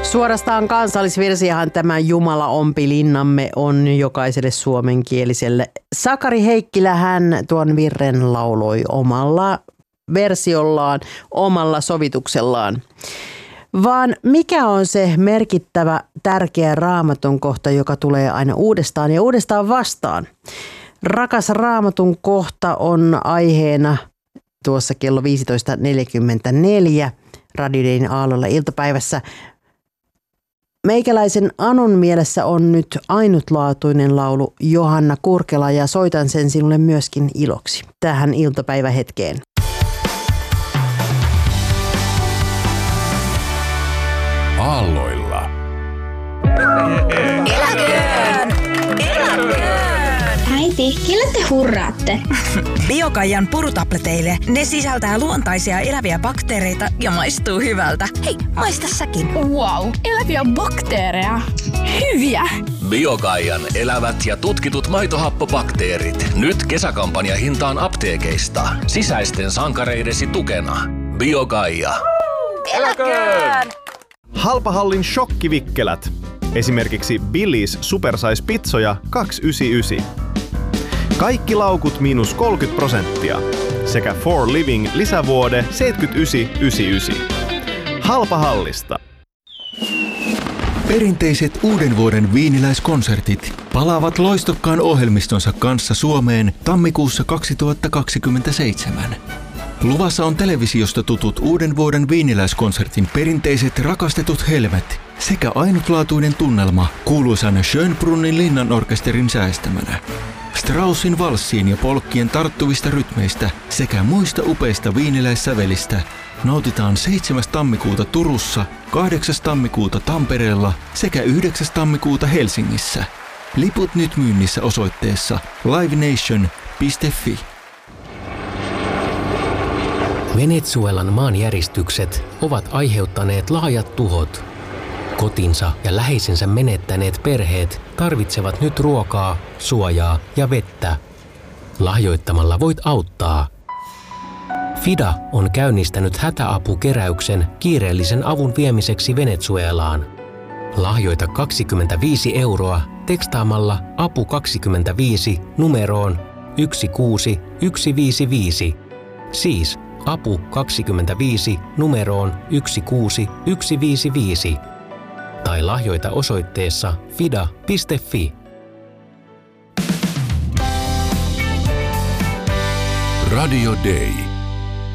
Suorastaan kansallisvirsiähän tämä Jumala ompi linnamme on jokaiselle suomenkieliselle. Sakari Heikkilä hän tuon virren lauloi omalla versiollaan, omalla sovituksellaan. Vaan mikä on se merkittävä, tärkeä Raamatun kohta, joka tulee aina uudestaan ja uudestaan vastaan? Rakas Raamatun kohta on aiheena tuossa kello 15.44 Radio Dayn aallolla iltapäivässä. Meikäläisen Anon mielessä on nyt ainutlaatuinen laulu Johanna Kurkela ja soitan sen sinulle myöskin iloksi tähän iltapäivähetkeen. Aalloilla. Eläköön! Eläköön! Äiti, kelle te hurraatte? Biokaijan purutableteille. Ne sisältää luontaisia eläviä bakteereita ja maistuu hyvältä. Hei, maista säkin. Wow, eläviä bakteereja. Hyviä! Biokaijan elävät ja tutkitut maitohappobakteerit. Nyt kesäkampanja hintaan apteekeista. Sisäisten sankareidesi tukena. Biokaija. Eläköön! Halpahallin shokkivikkelät. Esimerkiksi Billy's Supersize Pizzoja 2,99. Kaikki laukut miinus 30% sekä For Living lisävuode 79,99. Halpahallista. Perinteiset uuden vuoden viiniläiskonsertit palaavat loistokkaan ohjelmistonsa kanssa Suomeen tammikuussa 2027. Luvassa on televisiosta tutut uuden vuoden viiniläiskonsertin perinteiset rakastetut helmet sekä ainutlaatuinen tunnelma kuuluisan Schönbrunnin linnanorkesterin säästämänä. Straussin valssien ja polkkien tarttuvista rytmeistä sekä muista upeista viiniläissävelistä nautitaan 7. tammikuuta Turussa, 8. tammikuuta Tampereella sekä 9. tammikuuta Helsingissä. Liput nyt myynnissä osoitteessa livenation.fi. Venezuelan maanjäristykset ovat aiheuttaneet laajat tuhot. Kotinsa ja läheisensä menettäneet perheet tarvitsevat nyt ruokaa, suojaa ja vettä. Lahjoittamalla voit auttaa. FIDA on käynnistänyt hätäapukeräyksen kiireellisen avun viemiseksi Venezuelaan. Lahjoita 25 € tekstaamalla apu 25 numeroon 16155. Siis apu 25 numeroon 16155. Tai lahjoita osoitteessa fida.fi. Radio Day.